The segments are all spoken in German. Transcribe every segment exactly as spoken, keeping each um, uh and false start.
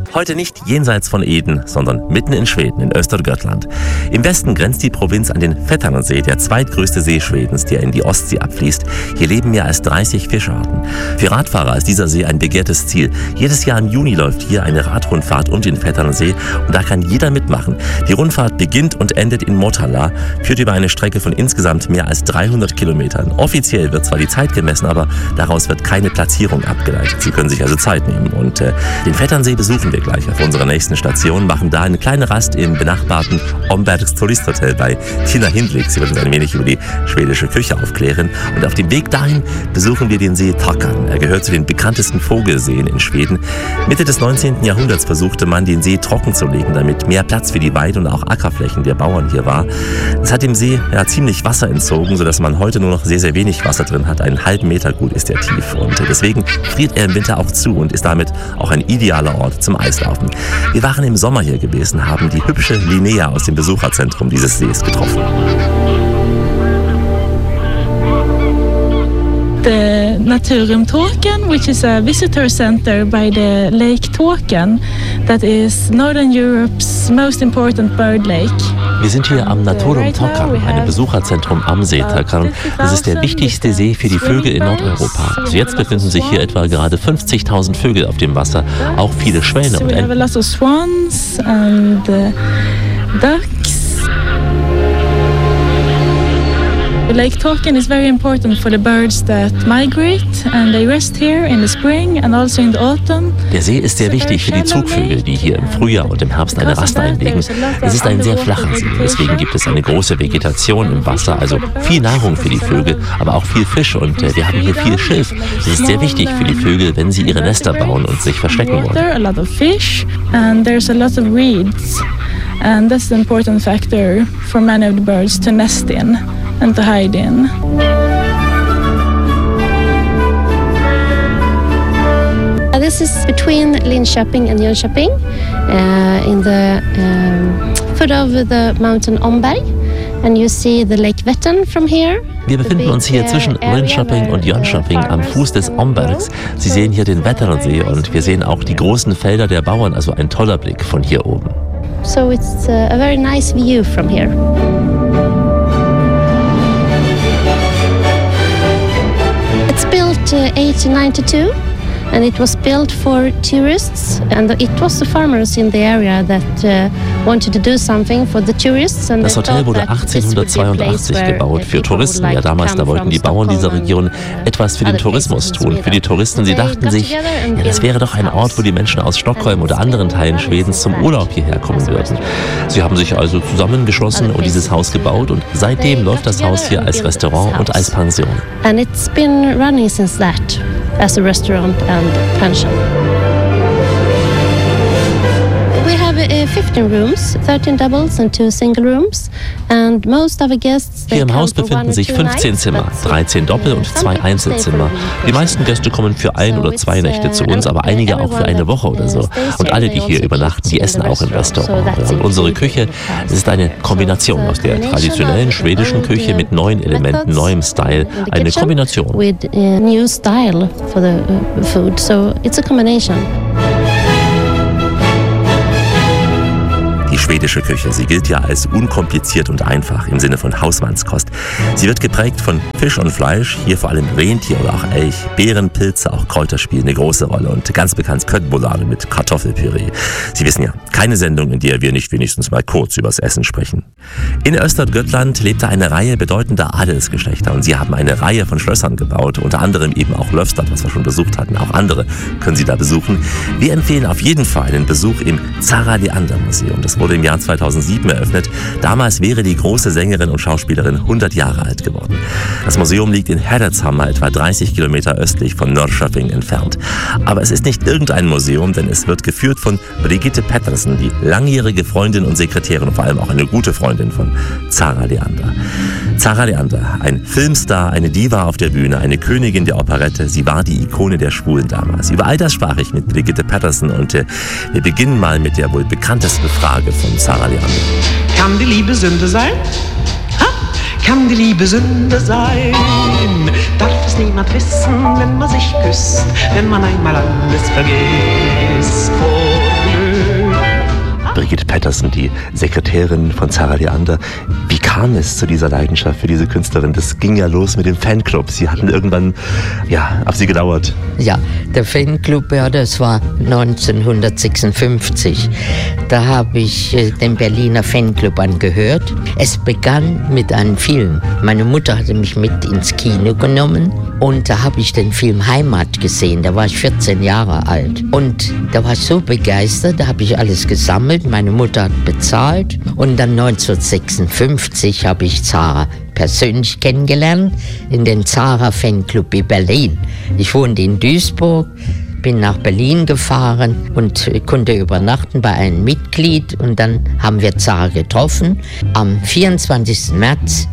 Heute nicht jenseits von Eden, sondern mitten in Schweden, in Östergötland. Im Westen grenzt die Provinz an den Vätternsee, der zweitgrößte See Schwedens, der in die Ostsee abfließt. Hier leben mehr als dreißig Fischarten. Für Radfahrer ist dieser See ein begehrtes Ziel. Jedes Jahr im Juni läuft hier eine Radrundfahrt um den Vätternsee und da kann jeder mitmachen. Die Rundfahrt beginnt und endet in Motala, führt über eine Strecke von insgesamt mehr als dreihundert Kilometern. Offiziell wird zwar die Zeit gemessen, aber daraus wird keine Platzierung abgeleitet. Sie können sich also Zeit nehmen. Und äh, den Vätternsee besuchen wir gleich auf unserer nächsten Station, machen da eine kleine Rast im benachbarten Ombergs Turisthotel bei Tina Hindlik. Sie wird uns ein wenig über die schwedische Küche aufklären. Und auf dem Weg dahin besuchen wir den See Takern. Er gehört zu den bekanntesten Vogelseen in Schweden. Mitte des neunzehnten Jahrhunderts versuchte man, den See trocken zu legen, damit mehr Platz für die Weide- und auch Ackerflächen der Bauern hier war. Es hat dem See ja ziemlich Wasser entzogen, sodass man heute nur noch sehr, sehr wenig Wasser drin hat. Einen halben Meter gut ist er tief. Und deswegen friert er im Winter auch zu und ist damit auch ein idealer Ort zum Eislaufen. Wir waren im Sommer hier gewesen, haben die hübsche Linnea aus dem Besucherzentrum dieses Sees getroffen. The Naturum Tåkern, which is a visitor center by the Lake Tåkern, that is Northern Europe's most important bird lake. Wir sind hier am Naturum Tåkern, einem Besucherzentrum am See Tåkern. Das ist der wichtigste See für die Vögel in Nordeuropa. Also jetzt befinden sich hier etwa gerade fünfzigtausend Vögel auf dem Wasser, auch viele Schwäne und Enten. Lake Tåkern is very important for the birds that migrate and they rest here in the spring and also in the autumn. Der See ist sehr wichtig für die Zugvögel, die hier im Frühjahr und im Herbst eine Rast einlegen. Es ist ein sehr flacher See, deswegen gibt es eine große Vegetation im Wasser, also viel Nahrung für die Vögel, aber auch viel Fisch und äh, wir haben hier viel Schilf. Das ist sehr wichtig für die Vögel, wenn sie ihre Nester bauen und sich verstecken wollen. A lot of fish and there's a lot of reeds and that's an important factor for many of the birds to nest in and to hide in. This is between Linköping and Jönköping, uh, in the um, foot of the mountain Omberg, and you see the Lake Vättern from here. Wir befinden uns hier zwischen Linköping und Jönköping am Fuß des Ombergs. Sie sehen hier den Vätternsee und wir sehen auch die großen Felder der Bauern, also ein toller Blick von hier oben. So it's a very nice view from here. It's built uh, eighteen ninety-two and it was built for tourists and it was the farmers in the area that uh, wanted to do something for the tourists. And das Hotel wurde achtzehnhundertzweiundachtzig gebaut für Touristen. Ja, damals, da wollten die Bauern dieser Region etwas für den Tourismus tun, für die Touristen. Sie dachten sich, ja, das wäre doch ein Ort, wo die Menschen aus Stockholm oder anderen Teilen Schwedens zum Urlaub hierher kommen würden. Sie haben sich also zusammengeschlossen und dieses Haus gebaut und seitdem läuft das Haus hier als Restaurant und als Pension. And it's been running since that as a restaurant and pension. We have uh, fifteen rooms, thirteen doubles and two single rooms, and most of the guests. Hier im Haus befinden sich fünfzehn Zimmer, dreizehn Doppel- und zwei Einzelzimmer. Die meisten Gäste kommen für ein oder zwei Nächte zu uns, aber einige auch für eine Woche oder so. Und alle, die hier übernachten, die essen auch im Restaurant. Und unsere Küche ist eine Kombination aus der traditionellen schwedischen Küche mit neuen Elementen, neuem Style, eine Kombination. With uh, new style for the uh, food, so it's a combination. Die schwedische Küche, sie gilt ja als unkompliziert und einfach im Sinne von Hausmannskost. Sie wird geprägt von Fisch und Fleisch, hier vor allem Rentier oder auch Elch, Beeren, Pilze, auch Kräuter spielen eine große Rolle und ganz bekannt Köttbullar mit Kartoffelpüree. Sie wissen ja, keine Sendung, in der wir nicht wenigstens mal kurz übers Essen sprechen. In Östergötland lebte eine Reihe bedeutender Adelsgeschlechter und sie haben eine Reihe von Schlössern gebaut, unter anderem eben auch Löfstad, was wir schon besucht hatten. Auch andere können Sie da besuchen. Wir empfehlen auf jeden Fall einen Besuch im Zara Leander Museum. Das wurde im Jahr zweitausendsieben eröffnet. Damals wäre die große Sängerin und Schauspielerin hundert Jahre alt geworden. Das Museum liegt in Herretshammar, etwa dreißig Kilometer östlich von Norrköping entfernt. Aber es ist nicht irgendein Museum, denn es wird geführt von Brigitte Pettersen, die langjährige Freundin und Sekretärin und vor allem auch eine gute Freundin von Zara Leander. Zara Leander, ein Filmstar, eine Diva auf der Bühne, eine Königin der Operette. Sie war die Ikone der Schwulen damals. Über all das sprach ich mit Brigitte Pettersen und äh, wir beginnen mal mit der wohl bekanntesten Frage von Zara Leander. Kann die Liebe Sünde sein? Ha? Kann die Liebe Sünde sein? Darf es niemand wissen, wenn man sich küsst, wenn man einmal alles vergisst? Vor Brigitte Pettersen, die Sekretärin von Zara Leander. Wie kam es zu dieser Leidenschaft für diese Künstlerin? Das ging ja los mit dem Fanclub. Sie hatten irgendwann, ja, auf Sie gedauert. Ja, der Fanclub, ja, das war neunzehnhundertsechsundfünfzig. Da habe ich äh, den Berliner Fanclub angehört. Es begann mit einem Film. Meine Mutter hatte mich mit ins Kino genommen und da habe ich den Film Heimat gesehen. Da war ich vierzehn Jahre alt. Und da war ich so begeistert, da habe ich alles gesammelt. Meine Mutter hat bezahlt. Und dann neunzehnhundertsechsundfünfzig habe ich Zara persönlich kennengelernt in den Zara Fanclub in Berlin. Ich wohnte in Duisburg, bin nach Berlin gefahren und konnte übernachten bei einem Mitglied und dann haben wir Zara getroffen am vierundzwanzigsten März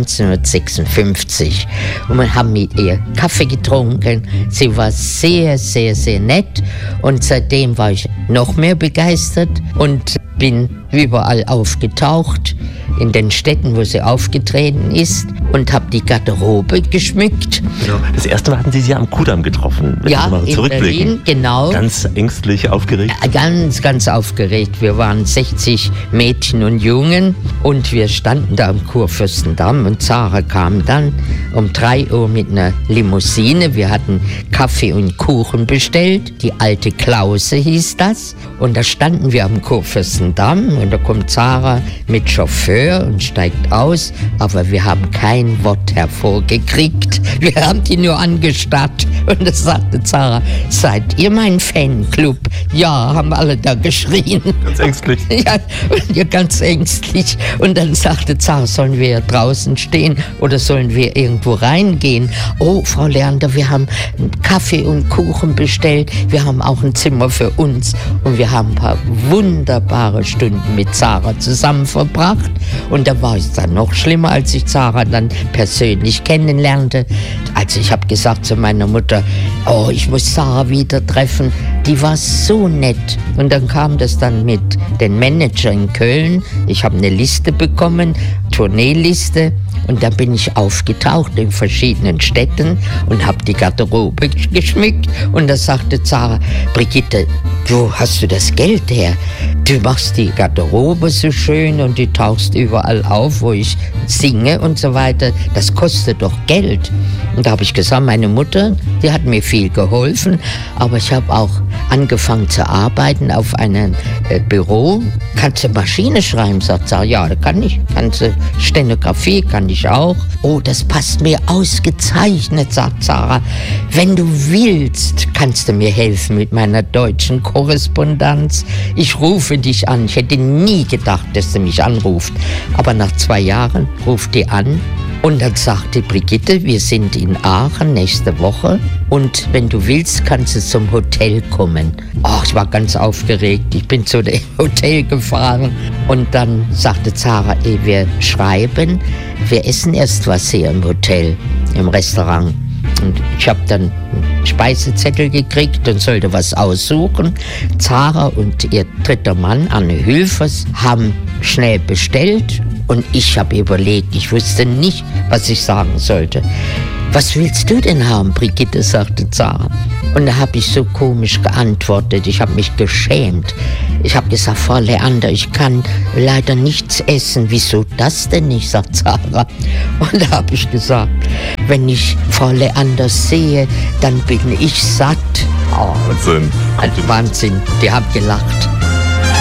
neunzehnhundertsechsundfünfzig und wir haben mit ihr Kaffee getrunken. Sie war sehr, sehr, sehr nett und seitdem war ich noch mehr begeistert und bin überall aufgetaucht, in den Städten, wo sie aufgetreten ist und habe die Garderobe geschmückt. Genau. Das erste Mal hatten Sie sie am Kudamm getroffen. Wenn ja, Sie mal in zurückblicken. Berlin, genau. Ganz ängstlich, aufgeregt? Ganz, ganz aufgeregt. Wir waren sechzig Mädchen und Jungen und wir standen da am Kurfürstendamm und Zara kam dann um drei Uhr mit einer Limousine. Wir hatten Kaffee und Kuchen bestellt. Die alte Klause hieß das. Und da standen wir am Kurfürstendamm und da kommt Zara mit Chauffeur und steigt aus, aber wir haben kein Wort hervorgekriegt. Wir haben die nur angestarrt und es sagte Zara, seid ihr mein Fanclub? Ja, haben alle da geschrien. Ganz ängstlich. Ja, und ja, ganz ängstlich. Und dann sagte Zara, sollen wir draußen stehen oder sollen wir irgendwo reingehen? Oh, Frau Leander, wir haben Kaffee und Kuchen bestellt. Wir haben auch ein Zimmer für uns und wir haben ein paar wunderbare Stunden mit Zara zusammen verbracht. Und da war es dann noch schlimmer, als ich Zara dann persönlich kennenlernte. Also ich habe gesagt zu meiner Mutter, oh, ich muss Zara wieder treffen. Die war so nett. Und dann kam das dann mit den Manager in Köln. Ich habe eine Liste bekommen, Tourneeliste. Und da bin ich aufgetaucht in verschiedenen Städten und habe die Garderobe geschmückt. Und da sagte Zara, Brigitte, wo hast du das Geld her? Du machst die Garderobe so schön und du tauchst überall auf, wo ich singe und so weiter. Das kostet doch Geld. Und da habe ich gesagt, meine Mutter, die hat mir viel geholfen, aber ich habe auch angefangen zu arbeiten auf einem äh, Büro. Kannst du Maschine schreiben? Sagt Zara, ja, das kann ich. Kannst du Stenografie? Kann ich auch. Oh, das passt mir ausgezeichnet, sagt Zara. Wenn du willst, kannst du mir helfen mit meiner deutschen Korrespondenz. Ich rufe dich an. Ich hätte nie gedacht, dass du mich anruft. Aber nach zwei Jahren ruft die an. Und dann sagte Brigitte, wir sind in Aachen nächste Woche und wenn du willst, kannst du zum Hotel kommen. Oh, ich war ganz aufgeregt. Ich bin zu dem Hotel gefahren und dann sagte Zara, eh, wir schreiben, wir essen erst was hier im Hotel, im Restaurant. Und ich habe dann einen Speisezettel gekriegt und sollte was aussuchen. Zara und ihr dritter Mann, Anne Hülfers, haben schnell bestellt und ich habe überlegt, ich wusste nicht, was ich sagen sollte. Was willst du denn haben, Brigitte, sagte Zara. Und da habe ich so komisch geantwortet, ich habe mich geschämt. Ich habe gesagt, Frau Leander, ich kann leider nichts essen. Wieso das denn nicht, sagt Zara. Und da habe ich gesagt, wenn ich Frau Leander sehe, dann bin ich satt. Oh, Wahnsinn. Wahnsinn, die haben gelacht.